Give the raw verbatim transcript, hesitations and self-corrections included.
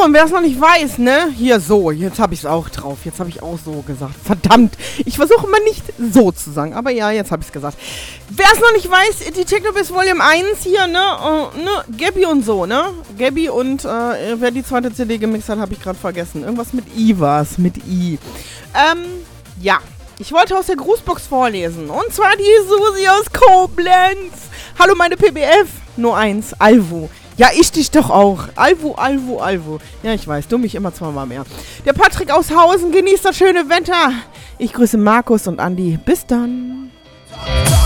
und wer es noch nicht weiß, ne? Hier so, jetzt habe ich es auch drauf. Jetzt habe ich auch so gesagt. Verdammt. Ich versuche immer nicht so zu sagen, aber ja, jetzt habe ich es gesagt. Wer es noch nicht weiß, die Technobis Volume eins hier, ne? Uh, ne? Gabby und so, ne? Gabby und äh, wer die zweite C D gemixt hat, habe ich gerade vergessen. Irgendwas mit I war es, mit I. Ähm, ja. Ich wollte aus der Grußbox vorlesen. Und zwar die Susi aus Koblenz. Hallo meine P B F. Nur eins, Alvu. Ja, ich dich doch auch. Alvu, Alvu, Alvu. Ja, ich weiß, du mich immer zweimal mehr. Der Patrick aus Hausen genießt das schöne Wetter. Ich grüße Markus und Andi. Bis dann.